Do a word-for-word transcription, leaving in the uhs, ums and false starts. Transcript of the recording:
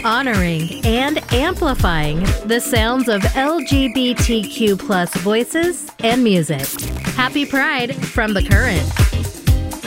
honoring and amplifying the sounds of L G B T Q plus voices and music. Happy Pride from The Current.